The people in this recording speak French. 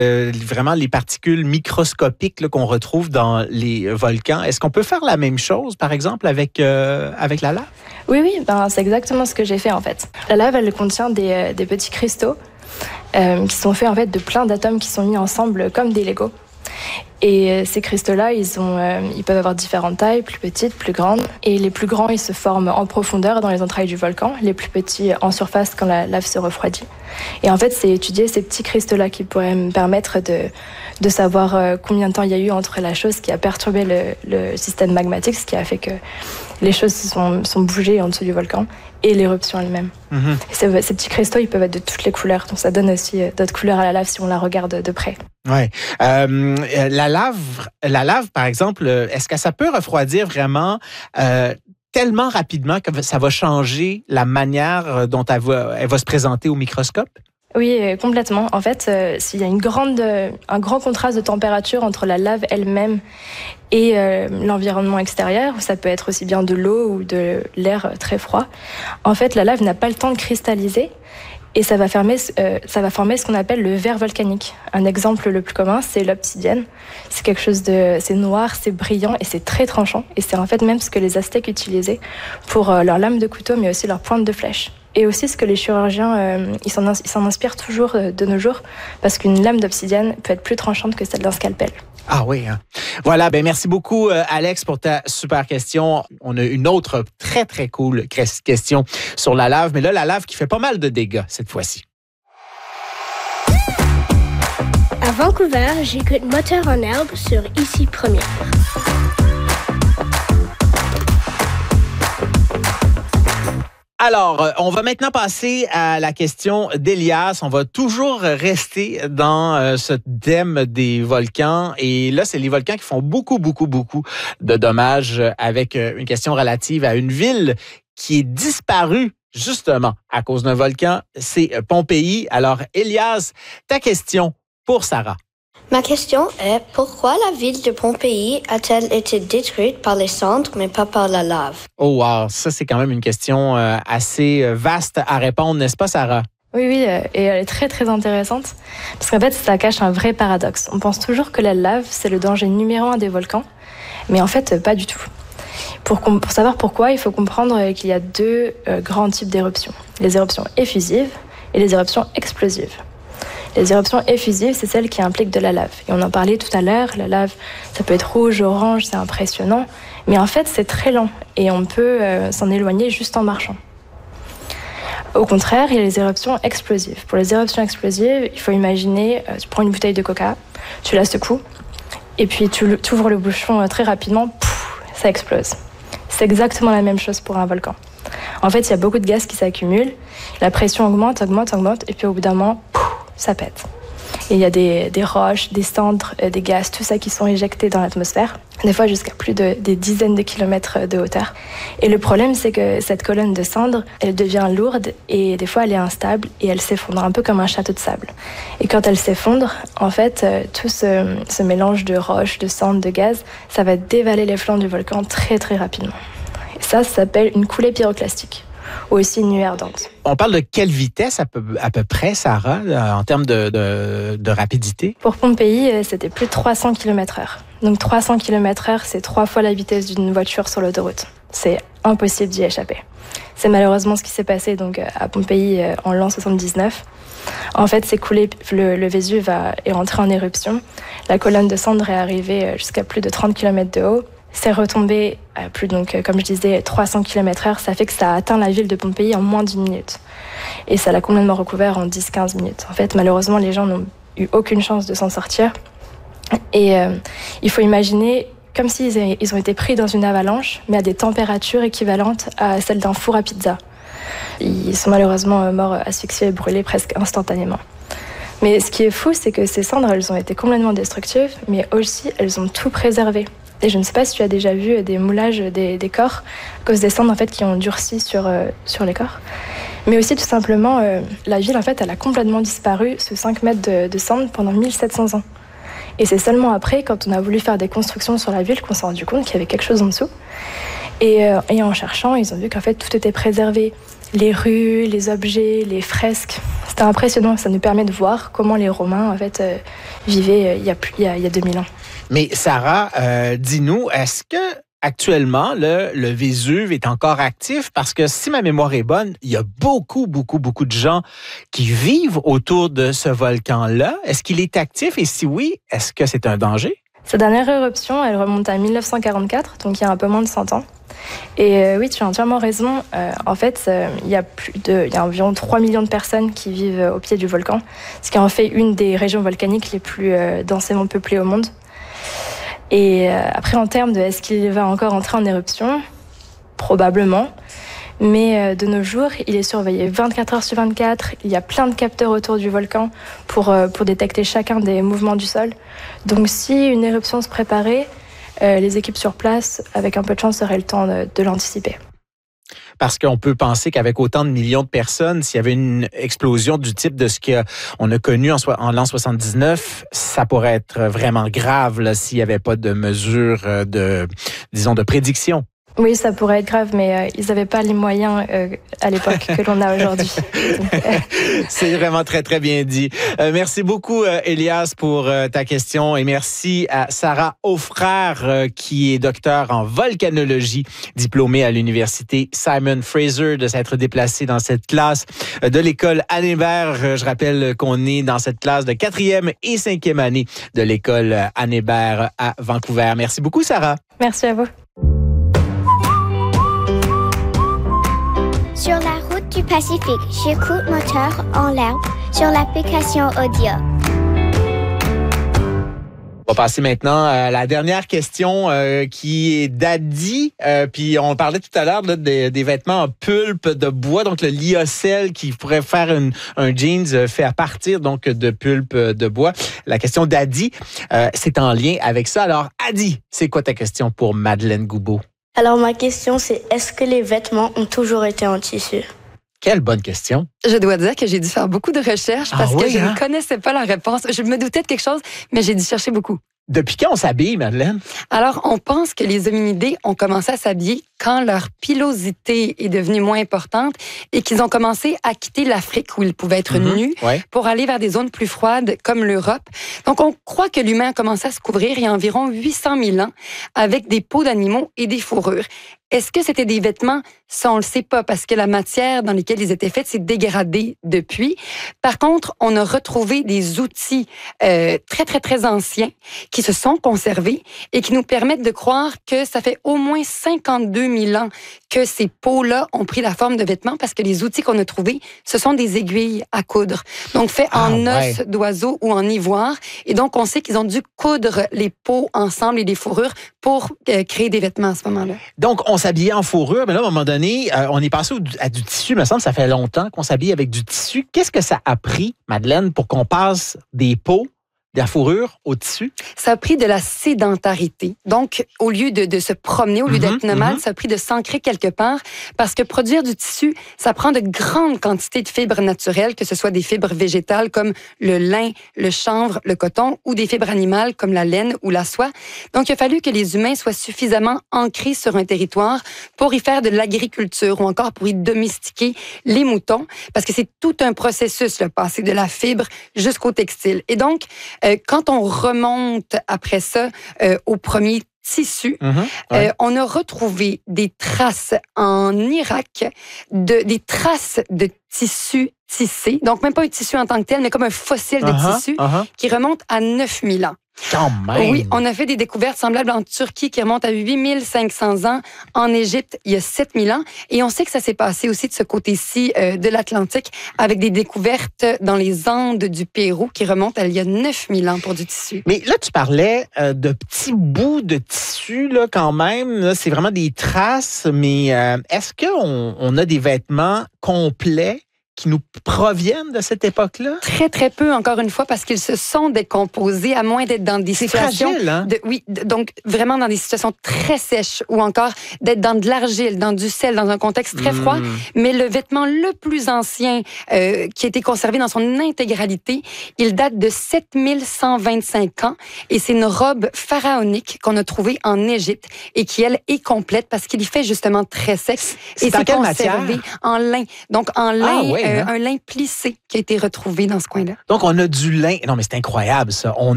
vraiment les particules microscopiques là, qu'on retrouve dans les volcans. Est-ce qu'on peut faire la même chose, par exemple, avec la lave? Oui, c'est exactement ce que j'ai fait en fait. La lave, elle contient des petits cristaux qui sont faits en fait de plein d'atomes qui sont mis ensemble comme des Legos. Et ces cristaux-là, ils peuvent avoir différentes tailles, plus petites, plus grandes. Et les plus grands, ils se forment en profondeur dans les entrailles du volcan. Les plus petits en surface quand la lave se refroidit. Et en fait, c'est étudier ces petits cristaux-là qui pourraient me permettre de savoir combien de temps il y a eu entre la chose qui a perturbé le système magmatique, ce qui a fait que les choses sont bougées en dessous du volcan, et l'éruption elle-même. Mm-hmm. Et ces petits cristaux, ils peuvent être de toutes les couleurs. Donc ça donne aussi d'autres couleurs à la lave si on la regarde de près. Ouais. La lave, par exemple, est-ce que ça peut refroidir vraiment tellement rapidement que ça va changer la manière dont elle va se présenter au microscope? Oui, complètement. En fait, s'il y a un grand contraste de température entre la lave elle-même et l'environnement extérieur, ça peut être aussi bien de l'eau ou de l'air très froid. En fait, la lave n'a pas le temps de cristalliser et ça va former ce qu'on appelle le verre volcanique. Un exemple le plus commun, c'est l'obsidienne. C'est noir, c'est brillant et c'est très tranchant. Et c'est en fait même ce que les Aztèques utilisaient pour leurs lames de couteau, mais aussi leurs pointes de flèche. Et aussi ce que les chirurgiens, ils s'en inspirent toujours de nos jours, parce qu'une lame d'obsidienne peut être plus tranchante que celle d'un scalpel. Ah oui, hein. Voilà, merci beaucoup Alex pour ta super question. On a une autre très très cool question sur la lave, mais là la lave qui fait pas mal de dégâts cette fois-ci. À Vancouver, j'écoute Moteur en herbe sur Ici Première. Alors, on va maintenant passer à la question d'Elias. On va toujours rester dans ce thème des volcans. Et là, c'est les volcans qui font beaucoup de dommages avec une question relative à une ville qui est disparue justement à cause d'un volcan. C'est Pompéi. Alors, Elias, ta question pour Sarah. Ma question est, pourquoi la ville de Pompéi a-t-elle été détruite par les cendres, mais pas par la lave? Oh wow, ça c'est quand même une question assez vaste à répondre, n'est-ce pas Sarah? Oui, et elle est très très intéressante, parce qu'en fait ça cache un vrai paradoxe. On pense toujours que la lave, c'est le danger numéro 1 des volcans, mais en fait pas du tout. Pour savoir pourquoi, il faut comprendre qu'il y a deux grands types d'éruptions. Les éruptions effusives et les éruptions explosives. Les éruptions effusives, c'est celles qui impliquent de la lave. Et on en parlait tout à l'heure, la lave, ça peut être rouge, orange, c'est impressionnant. Mais en fait, c'est très lent et on peut s'en éloigner juste en marchant. Au contraire, il y a les éruptions explosives. Pour les éruptions explosives, il faut imaginer, tu prends une bouteille de coca, tu la secoues, et puis tu ouvres le bouchon très rapidement, ça explose. C'est exactement la même chose pour un volcan. En fait, il y a beaucoup de gaz qui s'accumulent, la pression augmente, et puis au bout d'un moment, ça pète. Et il y a des roches, des cendres, des gaz, tout ça qui sont éjectés dans l'atmosphère, des fois jusqu'à plus des dizaines de kilomètres de hauteur. Et le problème, c'est que cette colonne de cendres, elle devient lourde et des fois elle est instable et elle s'effondre un peu comme un château de sable. Et quand elle s'effondre, en fait, tout ce mélange de roches, de cendres, de gaz, ça va dévaler les flancs du volcan très très rapidement. Et ça s'appelle une coulée pyroclastique, ou aussi une nuée ardente. On parle de quelle vitesse à peu près, Sarah, en termes de rapidité? Pour Pompéi, c'était plus de 300 km/h. Donc 300 km/h, c'est 3 fois la vitesse d'une voiture sur l'autoroute. C'est impossible d'y échapper. C'est malheureusement ce qui s'est passé donc, à Pompéi en l'an 79. En fait, c'est coulé, le Vésuve est rentré en éruption. La colonne de cendres est arrivée jusqu'à plus de 30 km de haut. C'est retombé à plus, donc, comme je disais, 300 km/h. Ça fait que ça a atteint la ville de Pompéi en moins d'1 minute. Et ça l'a complètement recouvert en 10-15 minutes. En fait, malheureusement, les gens n'ont eu aucune chance de s'en sortir. Et il faut imaginer comme s'ils ont été pris dans une avalanche, mais à des températures équivalentes à celles d'un four à pizza. Ils sont malheureusement morts asphyxiés et brûlés presque instantanément. Mais ce qui est fou, c'est que ces cendres, elles ont été complètement destructives, mais aussi, elles ont tout préservé. Et je ne sais pas si tu as déjà vu des moulages des corps à cause des cendres en fait, qui ont durci sur les corps. Mais aussi tout simplement, la ville en fait, elle a complètement disparu sous 5 mètres de cendres pendant 1700 ans. Et c'est seulement après, quand on a voulu faire des constructions sur la ville, qu'on s'est rendu compte qu'il y avait quelque chose en dessous. Et en cherchant, ils ont vu qu'en fait tout était préservé. les rues, les objets, les fresques. C'était impressionnant, ça nous permet de voir comment les Romains en fait, vivaient il y a 2000 ans. Mais Sarah, dis-nous, est-ce que actuellement le Vésuve est encore actif? Parce que si ma mémoire est bonne, il y a beaucoup de gens qui vivent autour de ce volcan-là. Est-ce qu'il est actif? Et si oui, est-ce que c'est un danger? Sa dernière éruption, elle remonte à 1944, donc il y a un peu moins de 100 ans. Et oui, tu as entièrement raison. En fait, il y a environ 3 millions de personnes qui vivent au pied du volcan, ce qui en fait une des régions volcaniques les plus densément peuplées au monde. Et après, en termes de est-ce qu'il va encore entrer en éruption? Probablement. Mais de nos jours, il est surveillé 24 heures sur 24. Il y a plein de capteurs autour du volcan pour détecter chacun des mouvements du sol. Donc si une éruption se préparait, les équipes sur place, avec un peu de chance, auraient le temps de l'anticiper. Parce qu'on peut penser qu'avec autant de millions de personnes, s'il y avait une explosion du type de ce qu'on a connu en l'an 79, ça pourrait être vraiment grave là, s'il n'y avait pas de mesures de prédiction. Oui, ça pourrait être grave, mais ils n'avaient pas les moyens à l'époque que l'on a aujourd'hui. C'est vraiment très, très bien dit. Merci beaucoup, Elias, pour ta question. Et merci à Sarah Aufrère, qui est docteure en volcanologie, diplômée à l'université Simon Fraser, de s'être déplacée dans cette classe de l'école Anne Hébert. Je rappelle qu'on est dans cette classe de 4e et 5e année de l'école Anne Hébert à Vancouver. Merci beaucoup, Sarah. Merci à vous. Sur la route du Pacifique, j'écoute Moteur en l'air sur l'application audio. On va passer maintenant à la dernière question qui est d'Adi. Puis on parlait tout à l'heure là, des vêtements en pulpe de bois, donc le lyocell qui pourrait faire un jeans fait à partir donc de pulpe de bois. La question d'Adi, c'est en lien avec ça. Alors Adi, c'est quoi ta question pour Madeleine Goubeau? Alors ma question c'est, est-ce que les vêtements ont toujours été en tissu? Quelle bonne question. Je dois dire que j'ai dû faire beaucoup de recherches parce que je ne connaissais pas la réponse. Je me doutais de quelque chose, mais j'ai dû chercher beaucoup. Depuis quand on s'habille, Madeleine? Alors, on pense que les hominidés ont commencé à s'habiller quand leur pilosité est devenue moins importante et qu'ils ont commencé à quitter l'Afrique où ils pouvaient être nus pour aller vers des zones plus froides comme l'Europe. Donc, on croit que l'humain a commencé à se couvrir il y a environ 800 000 ans avec des peaux d'animaux et des fourrures. Est-ce que c'était des vêtements? Ça, on le sait pas parce que la matière dans laquelle ils étaient faits s'est dégradée depuis. Par contre, on a retrouvé des outils très anciens qui se sont conservés et qui nous permettent de croire que ça fait au moins 52 000 ans que ces peaux-là ont pris la forme de vêtements parce que les outils qu'on a trouvés, ce sont des aiguilles à coudre. Donc, faits en os d'oiseau ou en ivoire. Et donc, on sait qu'ils ont dû coudre les peaux ensemble et les fourrures pour créer des vêtements à ce moment-là. Donc, on s'habillait en fourrure, mais là, à un moment donné, on est passé à du tissu. Il me semble que ça fait longtemps qu'on s'habille avec du tissu. Qu'est-ce que ça a pris, Madeleine, pour qu'on passe des peaux, de la fourrure au tissu? Ça a pris de la sédentarité. Donc, au lieu de se promener, au lieu d'être nomade, ça a pris de s'ancrer quelque part parce que produire du tissu, ça prend de grandes quantités de fibres naturelles, que ce soit des fibres végétales comme le lin, le chanvre, le coton ou des fibres animales comme la laine ou la soie. Donc, il a fallu que les humains soient suffisamment ancrés sur un territoire pour y faire de l'agriculture ou encore pour y domestiquer les moutons parce que c'est tout un processus, le passer de la fibre jusqu'au textile. Et donc, quand on remonte après ça au premier tissu, on a retrouvé des traces en Irak, des traces de tissu tissé, donc même pas un tissu en tant que tel, mais comme un fossile de tissu qui remonte à 9000 ans. Quand même. Oui, on a fait des découvertes semblables en Turquie qui remontent à 8500 ans, en Égypte, il y a 7000 ans, et on sait que ça s'est passé aussi de ce côté-ci de l'Atlantique avec des découvertes dans les Andes du Pérou qui remontent à il y a 9000 ans pour du tissu. Mais là, tu parlais de petits bouts de tissu, là, quand même. Là, c'est vraiment des traces, mais est-ce qu'on a des vêtements complets qui nous proviennent de cette époque-là? Très, très peu, encore une fois, parce qu'ils se sont décomposés, à moins d'être dans des situations... fragile, hein? Donc vraiment dans des situations très sèches, ou encore d'être dans de l'argile, dans du sel, dans un contexte très froid. Mais le vêtement le plus ancien qui a été conservé dans son intégralité, il date de 7125 ans, et c'est une robe pharaonique qu'on a trouvée en Égypte, et qui, elle, est complète, parce qu'il y fait justement très sec. C'est en quelle matière? En lin. Donc, en lin, oui, hein? un lin plissé qui a été retrouvé dans ce coin-là. Donc, on a du lin. Non, mais c'est incroyable, ça. On